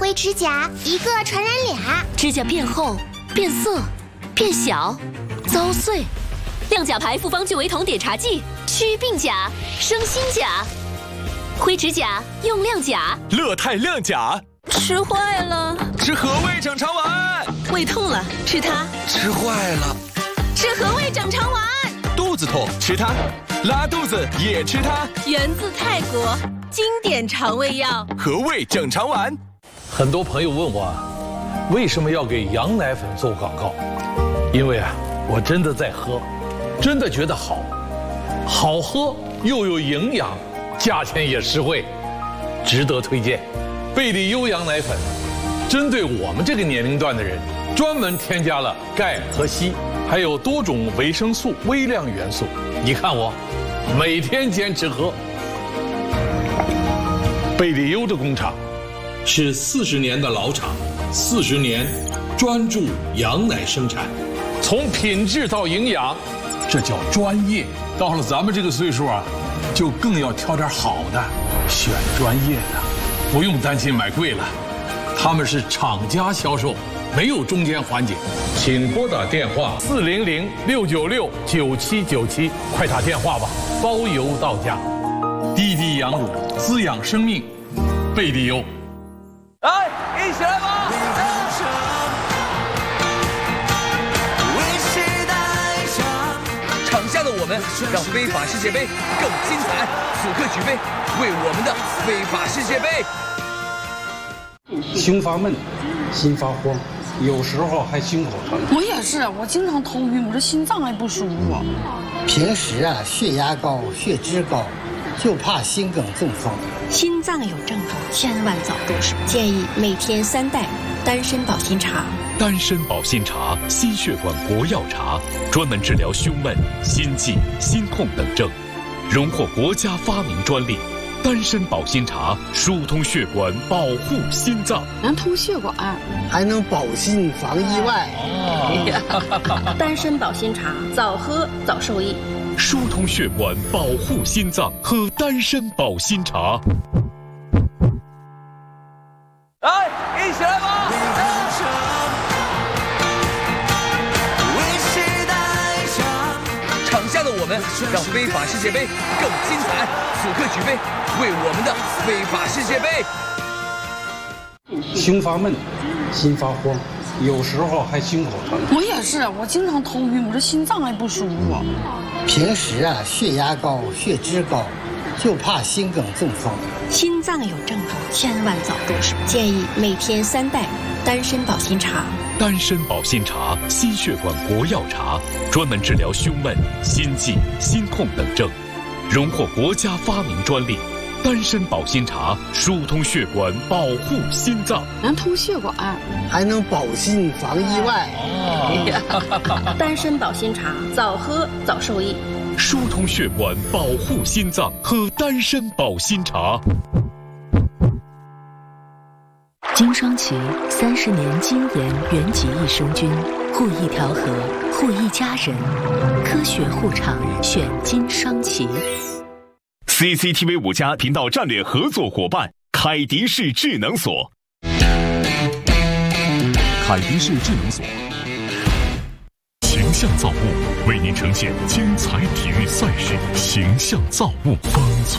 灰指甲，一个传染俩。 指甲变厚、变色、变小、遭碎。亮甲牌复方聚维酮碘茶剂，祛病甲，生新甲。灰指甲用亮甲， 乐泰亮甲。 吃坏了， 吃和味整肠丸。 胃痛了，吃它。 吃坏了， 吃和味整肠丸。 肚子痛，吃它。拉肚子也吃它。 源自泰国，经典肠胃药， 和味整肠丸。 很多朋友问我，为什么要给羊奶粉做广告？因为我真的在喝，真的觉得好，好喝又有营养，价钱也实惠，值得推荐。贝利优羊奶粉，针对我们这个年龄段的人，专门添加了钙和硒，还有多种维生素、微量元素。你看我，每天坚持喝。贝利优的工厂是40年的老厂，40年专注羊奶生产，从品质到营养，这叫专业。到了咱们这个岁数就更要挑点好的，选专业的，不用担心买贵了。他们是厂家销售，没有中间环节。请拨打电话400-696-9797，快打电话吧，包邮到家。滴滴羊乳，滋养生命，贝利优。 来，一起来吧！场下的我们让非法世界杯更精彩，此刻举杯，为我们的非法世界杯。 胸发闷，心发慌，有时候还心口疼。 我也是，我经常头晕，我这心脏还不舒服。 平时血压高、血脂高，就怕心梗中风。 心脏有症状，千万早入手。建议每天3袋丹参保心茶。 丹参保心茶，心血管国药茶，专门治疗胸闷、心悸、心痛等症，荣获国家发明专利。丹参保心茶疏通血管，保护心脏， 能通血管， 还能保心防意外。 丹参保心茶，早喝早受益。 疏通血管，保护心脏，喝丹参保心茶。 来，一起来吧！场下的我们让非法世界杯更精彩，此刻举杯，为我们的非法世界杯。 胸发闷，心发慌，有时候还心口疼。 我也是，我经常头晕，我这心脏还不舒服。 平时血压高、血脂高，就怕心梗中风。 心脏有症状，千万早入手。建议每天3袋丹参保心茶。 丹参保心茶，心血管国药茶，专门治疗胸闷、心悸、心痛等症，荣获国家发明专利。丹参保心茶疏通血管，保护心脏， 能通血管， 还能保心防意外。 丹参保心茶，早喝早受益。 疏通血管，保护心脏，喝丹参保心茶。 经霜琪30年精研原籍益生菌，护一条河，护一家人，科学护肠，选经霜琪。 CCTV 5家频道战略合作伙伴凯迪仕智能锁。凯迪仕智能锁形象造物为您呈现精彩体育赛事，形象造物。